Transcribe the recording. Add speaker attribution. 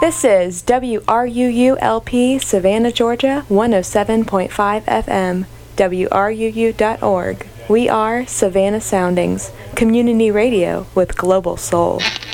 Speaker 1: This is WRUU-LP, Savannah, Georgia, 107.5 FM, WRUU.org. We are Savannah Soundings, community radio with global soul.